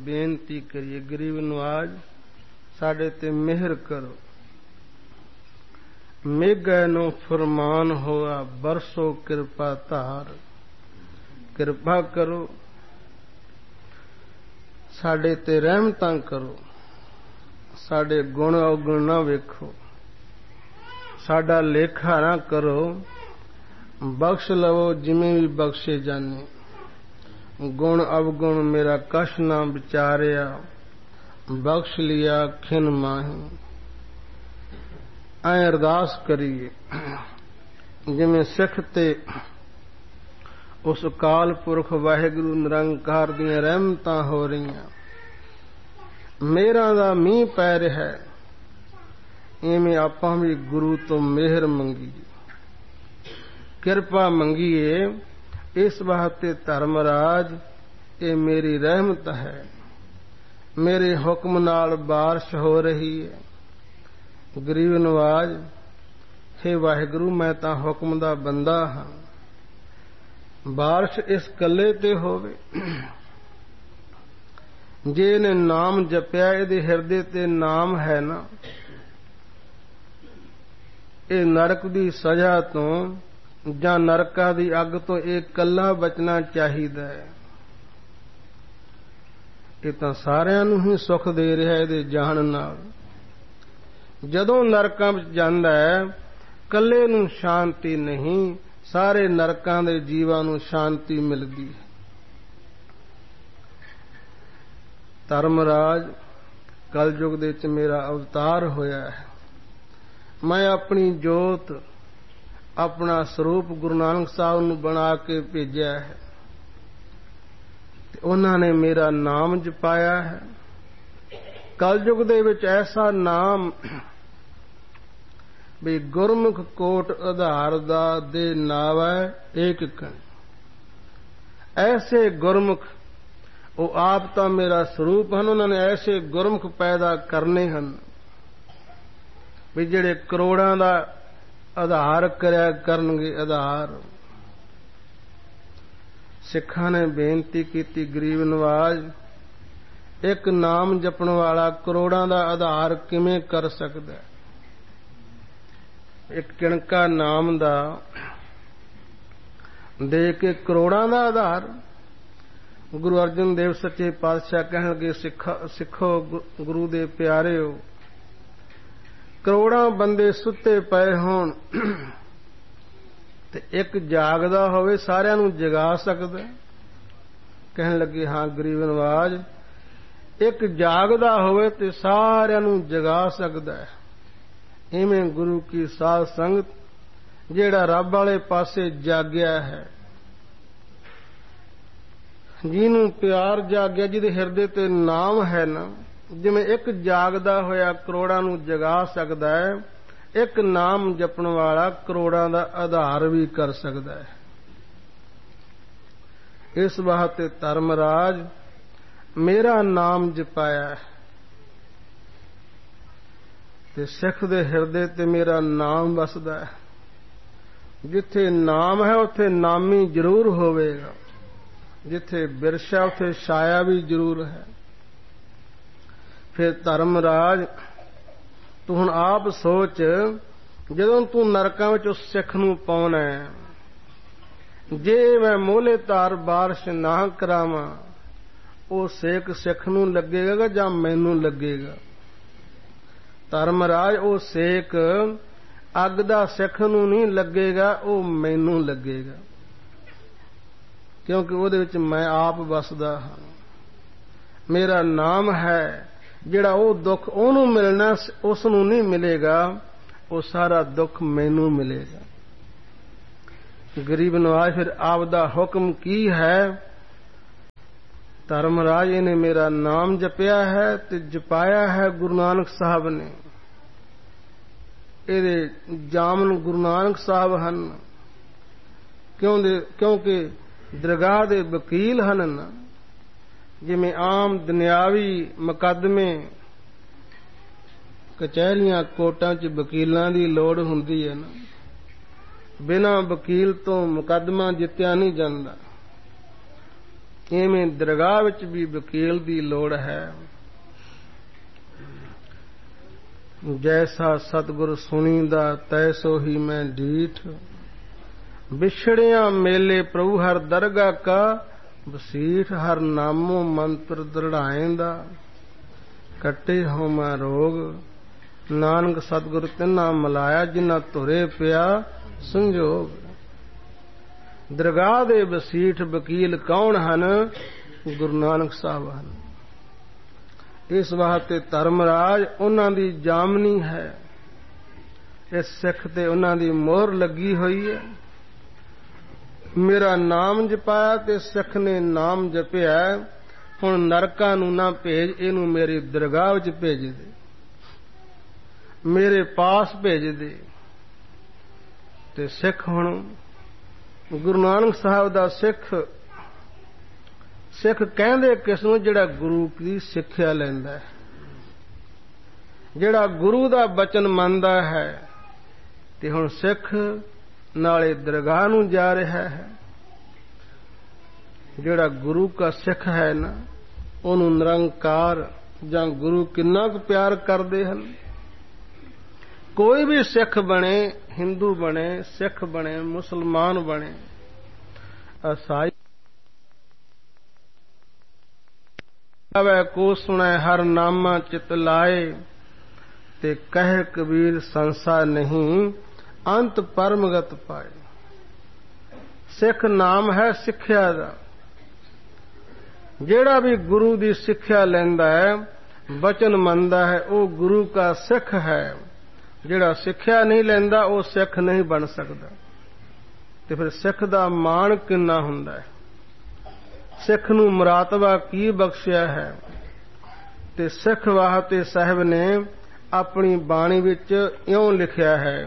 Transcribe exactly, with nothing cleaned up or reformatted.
बेनती करिए, गरीब नवाज साडे ते मेहर करो। मेघै नो फरमान होआ बरसो कृपा धार, कृपा करो साडे ते रहमतां करो, साडे गुण अवगुण ना वेखो, साडा लेखा ना करो, बख्श लवो जिमें भी बख्शे जाने, गुण अवगुण मेरा कश ना विचारिया, बख्श लिया खिन माही। ऐ अरदास करिए जिमें सिख ते उस अकाल पुरख वाहिगुरु निरंकार दियां रहमतां हो रही, मेहरां दा मींह पै रिहा, इवें आपां भी गुरु तो मेहर मंगीए, कृपा मंगीए। इस वास्ते धर्मराज ये मेरी रहमत है, मेरे हुक्म नाल बारिश हो रही है। गरीब नवाज हे वाहिगुरु मैं तां हुक्म दा बंदा हां, बारिश इस कल्ले ते होवे, जे ने नाम जपिया इहदे हिरदे ते नाम है ना, ये नरक दी सजा तो जां नरका दी अग तो एक कल्ला बचना चाहिदा है। ये तां सारिआं नूं ही सुख दे रिहा इहदे जाण नाल। जदों नरकां विच जांदा है कल्ले नूं शांति नहीं, सारे नरकां दे जीवां नूं शांति मिलदी है। धर्मराज कलयुग दे विच मेरा अवतार होया है, मैं अपनी जोत अपना स्वरूप गुरु नानक साहब नूं बना के भेजा है, उन्होंने मेरा नाम जपाया है। कलयुग दे विच ऐसा नाम भी गुरमुख कोट आधार दा दे नावै एक कण, ऐसे गुरमुख वो आप तो मेरा स्वरूप हैं, उन्होंने ऐसे गुरमुख पैदा करने हैं भी जिहड़े करोड़ां दा आधार करया करनगे। आधार सिखां ने बेनती की, गरीब नवाज एक नाम जपण वाला करोड़ां दा आधार किवें कर सकदा है? एक किणका नाम दा दे के करोड़ां दा आधार। गुरु अर्जन देव सच्चे पातशाह कहण लगे, सिखो सिखो गुरु दे प्यारिओ, करोड़ां बंदे सुते पए होण ते एक जागदा होवे सारिआं नूं जगा सकदा। कहण लगे हां गरीब नवाज, एक जागदा होवे ते सारिआं नूं जगा सकदा है। इवें गुरु की साध संगत जिहड़ा रब वाले पासे जागया है, जिन्हों प्यार जागया, जिहदे हिरदे ते नाम है ना, जिवें एक जागदा होया करोड़ां नूं जगा सकदा है, एक नाम जपण वाला करोड़ां दा आधार भी कर सकदा है। इस वास्ते धर्मराज मेरा नाम जपाया है ते सिख दे हिरदे ते मेरा नाम वसदा है। जिथे नाम है उथे नामी जरूर होवेगा, जिथे बिरछा उथे छाया भी जरूर है। फिर धर्मराज तू हुण आप सोच, जदों तू नरकां विच उस सिख नूं पाउणा है, जे मैं मोले तार बारिश ना करावां, ਉਹ ਸੇਕ ਸਿੱਖ ਨੂੰ ਲੱਗੇਗਾ ਜਾਂ ਮੈਨੂੰ ਲੱਗੇਗਾ? ਧਰਮਰਾਜ ਉਹ ਸੇਕ ਅੱਗ ਦਾ ਸਿੱਖ ਨੂੰ ਨਹੀਂ ਲੱਗੇਗਾ, ਉਹ ਮੈਨੂੰ ਲੱਗੇਗਾ, ਕਿਉਂਕਿ ਉਹਦੇ ਵਿੱਚ ਮੈਂ ਆਪ ਵਸਦਾ ਹਾਂ। ਮੇਰਾ ਨਾਮ ਹੈ, ਜਿਹੜਾ ਉਹ ਦੁੱਖ ਉਹਨੂੰ ਮਿਲਣਾ ਉਸ ਨੂੰ ਨਹੀਂ ਮਿਲੇਗਾ, ਉਹ ਸਾਰਾ ਦੁੱਖ ਮੈਨੂੰ ਮਿਲੇਗਾ। ਗਰੀਬ ਨਵਾਜ਼ ਫਿਰ ਆਪ ਦਾ ਹੁਕਮ ਕੀ ਹੈ? धर्मराज ने मेरा नाम जपिया है ते जपाया है गुरु नानक साहब ने। ये जामन गुरु नानक साहब हन, क्यों दे क्योंकि दरगाह दे वकील हन ना। जिमें आम दुनियावी मुकदमे कचहरियां कोर्टां च वकीलां दी लोड़ हुंदी है ना, बिना वकील तो मुकदमा जित्या नहीं जांदा। ਇਵੇਂ ਦਰਗਾਹ ਵਿੱਚ ਵੀ ਵਕੀਲ ਦੀ ਲੋੜ ਹੈ। ਜੈਸਾ ਸਤਿਗੁਰ ਸੁਣੀਦਾ ਤੈਸੋ ਹੀ ਮੈਂ ਡੀਠ, ਵਿਛੜਿਆ ਮੇਲੇ ਪ੍ਰਭੂ ਹਰ ਦਰਗਾਹ ਕਾ ਵਸੀਠ, ਹਰ ਨਾਮੋ ਮੰਤਰ ਦ੍ਰਿੜਾਏਂਦਾ ਕੱਟੇ ਹੋ ਮੈਂ ਰੋਗ, ਨਾਨਕ ਸਤਿਗੁਰ ਤਿੰਨਾ ਮਿਲਾਇਆ ਜਿਨ੍ਹਾਂ ਧੁਰੇ ਪਿਆ ਸੰਜੋਗ। ਦਰਗਾਹ ਦੇ ਵਸੀਠ ਵਕੀਲ ਕੌਣ ਹਨ? ਗੁਰੂ ਨਾਨਕ ਸਾਹਿਬ ਹਨ। ਇਸ ਵਾਸਤੇ ਧਰਮਰਾਜ ਉਹਨਾਂ ਦੀ ਜਾਮਨੀ ਹੈ। ਇਸ ਸਿੱਖ ਤੇ ਉਹਨਾਂ ਦੀ ਮੋਹਰ ਲੱਗੀ ਹੋਈ ਹੈ। ਮੇਰਾ ਨਾਮ ਜਪਾਇਆ ਤੇ ਸਿੱਖ ਨੇ ਨਾਮ ਜਪਿਆ, ਹੁਣ ਨਰਕਾਂ ਨੂੰ ਨਾ ਭੇਜ, ਇਹਨੂੰ ਮੇਰੀ ਦਰਗਾਹ ਵਿੱਚ ਭੇਜ ਦੇ, ਮੇਰੇ ਪਾਸ ਭੇਜ ਦੇ। ਤੇ ਸਿੱਖ ਹੁਣ ਗੁਰੂ ਨਾਨਕ ਸਾਹਿਬ ਦਾ ਸਿੱਖ ਸਿੱਖ ਕਹਿੰਦੇ ਕਿਸ ਨੂੰ? ਜਿਹੜਾ ਗੁਰੂ ਦੀ ਸਿੱਖਿਆ ਲੈਂਦਾ ਹੈ, ਜਿਹੜਾ ਗੁਰੂ ਦਾ ਬਚਨ ਮੰਨਦਾ ਹੈ। ਤੇ ਹੁਣ ਸਿੱਖ ਨਾਲੇ ਦਰਗਾਹ ਨੂੰ ਜਾ ਰਿਹਾ ਹੈ। ਜਿਹੜਾ ਗੁਰੂ ਦਾ ਸਿੱਖ ਹੈ ਨਾ, ਉਹਨੂੰ ਨਿਰੰਕਾਰ ਜਾਂ ਗੁਰੂ ਕਿੰਨਾ ਕੁ ਪਿਆਰ ਕਰਦੇ ਹਨ। ਕੋਈ ਵੀ ਸਿੱਖ ਬਣੇ, ਹਿੰਦੂ ਬਣੇ, ਸਿੱਖ ਬਣੇ, ਮੁਸਲਮਾਨ ਬਣੇ, ਈਸਾਈ ਆਵੇ ਕੋ ਸੁਣੈ ਹਰ ਨਾਮਾ ਚਿਤ ਲਾਏ, ਤੇ ਕਹਿ ਕਬੀਰ ਸੰਸਾ ਨਹੀਂ ਅੰਤ ਪਰਮਗਤ ਪਾਏ। ਸਿੱਖ ਨਾਮ ਹੈ ਸਿੱਖਿਆ ਦਾ। ਜਿਹੜਾ ਵੀ ਗੁਰੂ ਦੀ ਸਿੱਖਿਆ ਲੈਂਦਾ ਹੈ, ਬਚਨ ਮੰਨਦਾ ਹੈ, ਉਹ ਗੁਰੂ ਦਾ ਸਿੱਖ ਹੈ। ਜਿਹੜਾ ਸਿੱਖਿਆ ਨਹੀਂ ਲੈਂਦਾ ਉਹ ਸਿੱਖ ਨਹੀਂ ਬਣ ਸਕਦਾ। ਤੇ ਫਿਰ ਸਿੱਖ ਦਾ ਮਾਣ ਕਿੰਨਾ ਹੁੰਦਾ ਹੈ, ਸਿੱਖ ਨੂੰ ਮਰਾਤਬਾ ਕੀ ਬਖਸ਼ਿਆ ਹੈ। ਤੇ ਸਿੱਖ ਵਾਸਤੇ ਸਾਹਿਬ ਨੇ ਆਪਣੀ ਬਾਣੀ ਵਿੱਚ ਇਉਂ ਲਿਖਿਆ ਹੈ,